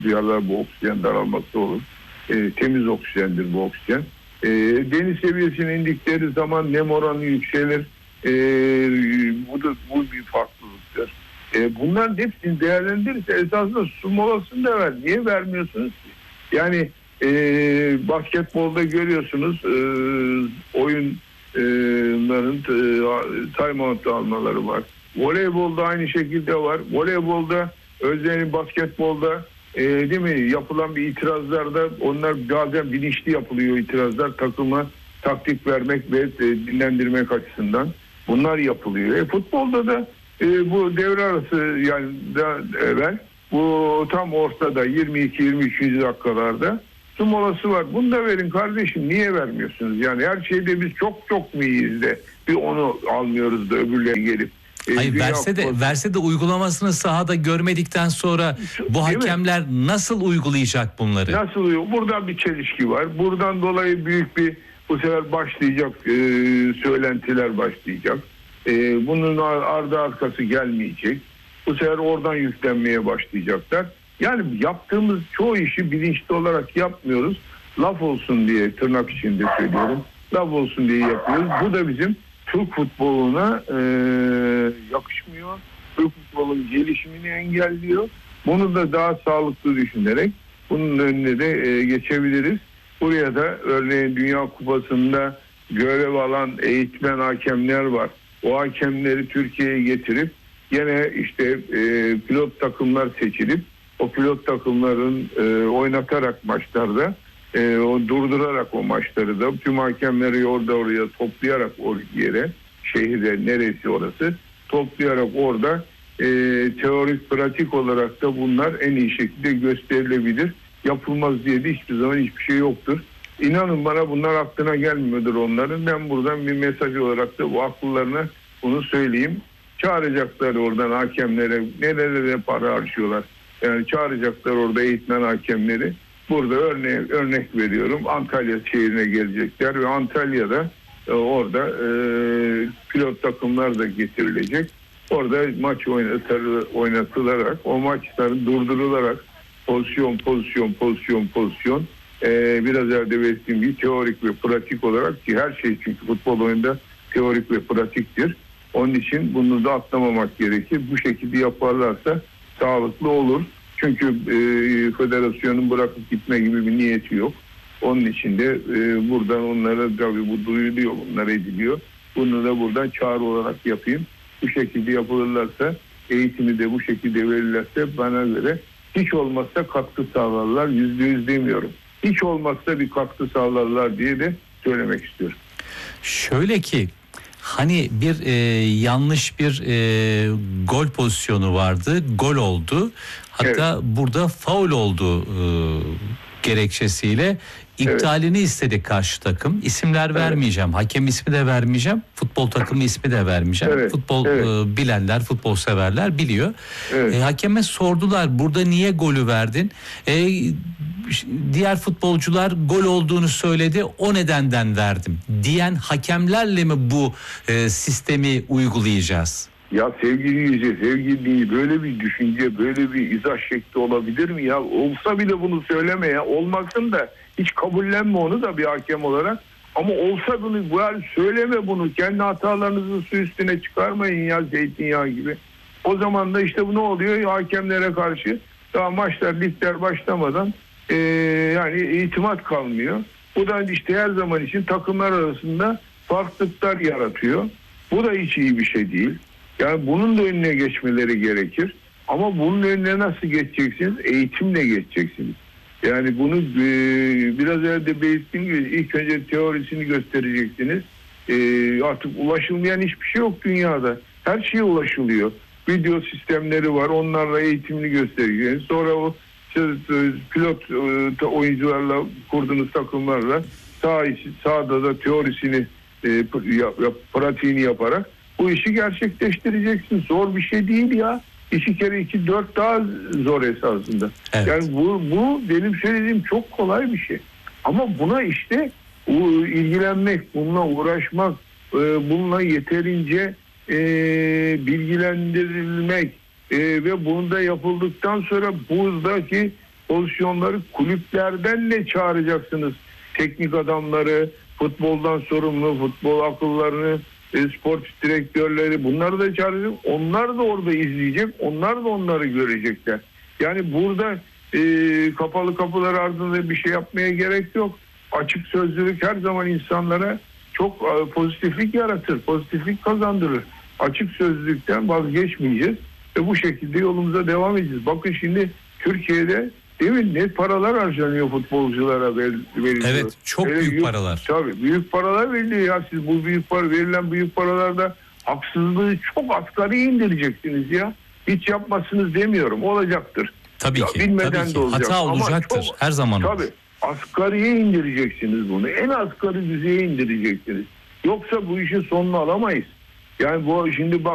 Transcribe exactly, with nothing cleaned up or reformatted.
duyarlar, bu oksijen daralması olur. E, temiz oksijendir bu oksijen. E, deniz seviyesine indikleri zaman nem oranı yükselir. E, bu da bu bir farklılıktır. E, bunların hepsini değerlendirirse esasında su molasını da ver. Niye vermiyorsunuz ki? Yani e, basketbolda görüyorsunuz e, oyunların e, timeout almaları var. Voleybolda aynı şekilde var. Voleybolda, özellikle basketbolda e, değil mi, yapılan bir itirazlarda onlar bazen bilinçli yapılıyor itirazlar, takıma taktik vermek ve e, dinlendirmek açısından. Bunlar yapılıyor. E, futbolda da e, bu devre arası, yani da evvel bu tam ortada yirmi iki yirmi üçüncü dakikalarda su molası var. Bunu da verin kardeşim. Niye vermiyorsunuz? Yani her şeyde biz çok çok mu iyiyiz de bir onu almıyoruz da öbürlerine gelip. E, Hayır, verse de verse de uygulamasını sahada görmedikten sonra bu hakemler nasıl uygulayacak bunları? Nasıl uygulayacak? Buradan bir çelişki var. Buradan dolayı büyük bir bu sefer başlayacak e, söylentiler başlayacak. E, bunun ardı arkası gelmeyecek. Bu sefer oradan yüklenmeye başlayacaklar. Yani yaptığımız çoğu işi bilinçli olarak yapmıyoruz. Laf olsun diye, tırnak içinde söylüyorum, laf olsun diye yapıyoruz. Bu da bizim Türk futboluna e, yakışmıyor. Türk futbolun gelişimini engelliyor. Bunu da daha sağlıklı düşünerek bunun önüne de e, geçebiliriz. Buraya da örneğin Dünya Kupası'nda görev alan eğitmen hakemler var. O hakemleri Türkiye'ye getirip yine işte e, pilot takımlar seçilip o pilot takımların e, oynatarak maçlarda e, o durdurarak o maçları da tüm hakemleri orada oraya toplayarak o yere, şehirde neresi orası, toplayarak orada e, teorik pratik olarak da bunlar en iyi şekilde gösterilebilir. Yapılmaz diye de hiçbir zaman hiçbir şey yoktur. İnanın bana bunlar aklına gelmiyordur onların. Ben buradan bir mesaj olarak da bu akıllarına bunu söyleyeyim. Çağıracaklar oradan hakemlere, nerelere para harcıyorlar. Yani çağıracaklar orada eğitmen hakemleri. Burada örnek, örnek veriyorum, Antalya şehrine gelecekler ve Antalya'da e, orada e, pilot takımlar da getirilecek. Orada maç oynatır, oynatılarak, o maçların durdurularak pozisyon, pozisyon, pozisyon, pozisyon e, biraz evvel belirttiğim gibi teorik ve pratik olarak, ki her şey çünkü futbol oyunda teorik ve pratiktir. Onun için bunu da atlamamak gerekir. Bu şekilde yaparlarsa sağlıklı olur. Çünkü e, federasyonun bırakıp gitme gibi bir niyeti yok. Onun için de e, buradan onlara tabii bu duyuluyor, bunlar ediliyor. Bunu da buradan çağrı olarak yapayım. Bu şekilde yapılırlarsa, eğitimi de bu şekilde verirlerse bana göre hiç olmazsa katkı sağlarlar. Yüzde yüz demiyorum. Hiç olmazsa bir katkı sağlarlar diye de söylemek istiyorum. Şöyle ki, hani bir e, yanlış bir e, gol pozisyonu vardı, gol oldu. Hatta evet, burada faul oldu e, gerekçesiyle iptalini evet, istedi karşı takım. İsimler evet, vermeyeceğim, hakem ismi de vermeyeceğim, futbol takımı ismi de vermeyeceğim. Evet, futbol evet, e, bilenler, futbol severler biliyor. Evet. E, hakeme sordular, burada niye golü verdin? E, diğer futbolcular gol olduğunu söyledi, o nedenden verdim diyen hakemlerle mi bu e, sistemi uygulayacağız? Ya sevgili Yüce, sevgili değil, böyle bir düşünce, böyle bir izah şekli olabilir mi ya? Olsa bile bunu söyleme ya. Olmasın da hiç kabullenme onu da bir hakem olarak. Ama olsa bunu, bu yani söyleme bunu. Kendi hatalarınızı su üstüne çıkarmayın ya, zeytinyağı gibi. O zaman da işte bu ne oluyor? Hakemlere karşı daha maçlar, ligler başlamadan Ee, yani itimat kalmıyor. Bu da işte her zaman için takımlar arasında farklılıklar yaratıyor. Bu da hiç iyi bir şey değil. Yani bunun da önüne geçmeleri gerekir. Ama bunun önüne nasıl geçeceksiniz? Eğitimle geçeceksiniz. Yani bunu e, biraz evvel belirttiğim gibi ilk önce teorisini göstereceksiniz. E, artık ulaşılmayan hiçbir şey yok dünyada. Her şeye ulaşılıyor. Video sistemleri var. Onlarla eğitimini göstereceksiniz. Sonra o pilot oyuncularla kurduğunuz takımlarla sağ içi, sahada da teorisini e, yap, yap, pratiğini yaparak bu işi gerçekleştireceksin. Zor bir şey değil ya. İki kere iki dört daha zor esasında. Evet. Yani bu, bu benim söylediğim çok kolay bir şey. Ama buna işte ilgilenmek, bununla uğraşmak, bununla yeterince e, bilgilendirilmek, Ee, ve bunu da yapıldıktan sonra buradaki pozisyonları kulüplerden ne çağıracaksınız? Teknik adamları, futboldan sorumlu, futbol akıllarını, e, spor direktörleri, bunları da çağıracak. Onlar da orada izleyecek. Onlar da onları görecekler. Yani burada e, kapalı kapılar ardında bir şey yapmaya gerek yok. Açık sözlülük her zaman insanlara çok e, pozitiflik yaratır, pozitiflik kazandırır. Açık sözlülükten vazgeçmeyeceğiz ve bu şekilde yolumuza devam edeceğiz. Bakın şimdi Türkiye'de değil mi, ne paralar harcanıyor futbolculara veriliyor. Evet, çok Öyle büyük büyük paralar. Tabii büyük paralar veriliyor ya. Siz bu büyük para, verilen büyük paralarda haksızlığı çok asgari indireceksiniz ya. Hiç yapmazsınız demiyorum. Olacaktır. Tabii Ya ki. bilmeden Tabii ki. de olacak. Hata Ama olacaktır. çok, Her zaman olur. tabii asgariye indireceksiniz bunu. En asgari düzeye indireceksiniz. Yoksa bu işin sonunu alamayız. Yani bu şimdi bak